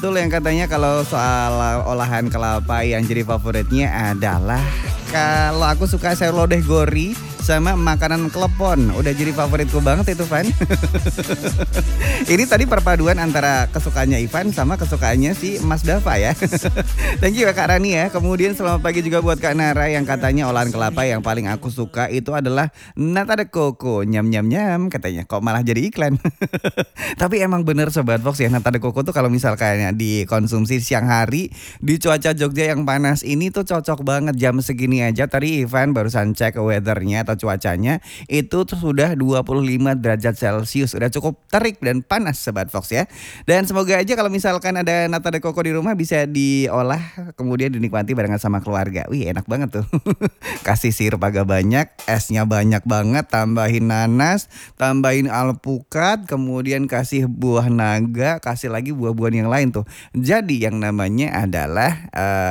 Betul yang katanya kalau soal olahan kelapa yang jadi favoritnya adalah kalau aku suka sayur lodeh gori sama makanan klepon. Udah jadi favoritku banget itu, Van. Ini tadi perpaduan antara kesukaannya Ivan sama kesukaannya si Mas Dava ya. Thank you ya Kak Rani ya. Kemudian selamat pagi juga buat Kak Nara yang katanya olahan kelapa yang paling aku suka itu adalah nata de coco. Nyam nyam nyam katanya. Kok malah jadi iklan. Tapi emang bener Sobat Fox ya, nata de coco tuh kalau misalkan dikonsumsi siang hari di cuaca Jogja yang panas ini tuh cocok banget jam segini aja. Tadi Ivan barusan cek weathernya atau cuacanya itu tuh sudah 25 derajat Celcius. Udah cukup terik dan panas Sobat Fox ya. Dan semoga aja kalau misalkan ada nata de coco di rumah bisa diolah kemudian dinikmati barengan sama keluarga. Wih enak banget tuh. Kasih sirup agak banyak, esnya banyak banget, tambahin nanas, tambahin alpukat, kemudian kasih buah naga, kasih lagi buah-buahan yang lain tuh. Jadi yang namanya adalah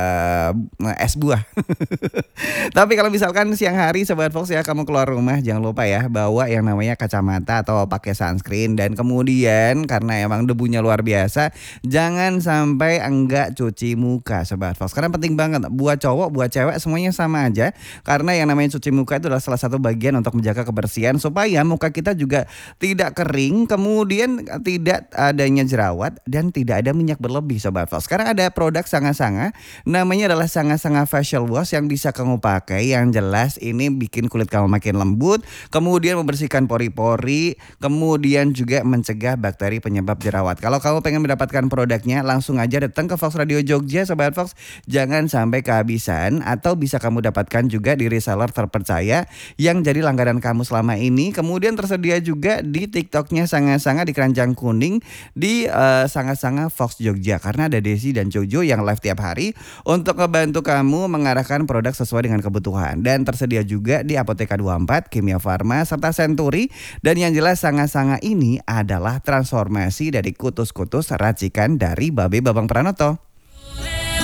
es buah. Tapi kalau misalkan siang hari Sobat Fox ya kamu keluar rumah jangan lupa ya bawa yang namanya kacamata atau pakai sunscreen. Dan kemudian karena emang debunya luar biasa jangan sampai enggak cuci muka Sobat Fox. Karena penting banget buat cowok buat cewek semuanya sama aja. Karena yang namanya cuci muka itu adalah salah satu bagian untuk menjaga kebersihan supaya muka kita juga tidak kering, kemudian tidak adanya jerawat dan tidak ada minyak berlebih Sobat Fox. Sekarang ada produk Sanga-Sanga namanya adalah Sanga-Sanga Facial Wash yang bisa kamu pakai. Yang jelas ini bikin kulit kamu makin lembut, kemudian membersihkan pori-pori, kemudian juga mencegah bakteri penyebab jerawat. Kalau kamu pengen mendapatkan produknya langsung aja datang ke Fox Radio Jogja Sobat Fox. Jangan sampai kehabisan atau bisa kamu dapatkan juga di reseller terpercaya yang jadi langganan kamu selama ini. Kemudian tersedia juga di TikToknya Sanga-Sanga di keranjang kuning di Sanga-Sanga Fox Jogja. Karena ada Desi dan Jojo yang live tiap hari untuk membantu kamu mengarahkan produk sesuai dengan kebutuhan. Dan tersedia juga di Apoteka 24, Kimia Farma, serta Century. Dan yang jelas Sanga-Sanga ini adalah transformasi dari kutus-kutus racikan dari Babe Babang Pranoto.